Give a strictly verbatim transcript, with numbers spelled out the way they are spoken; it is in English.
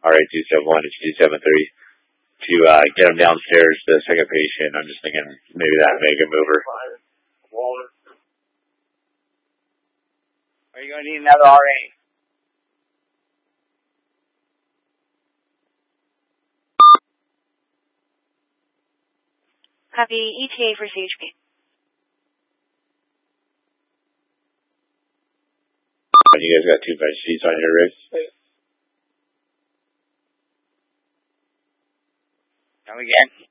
R A two seven one to two seven three to uh, get him downstairs to the second patient. I'm just thinking maybe that make a mover. Are you going to need another R A? Copy E T A for C H P. And you guys got two bench seats on your wrist? Come again?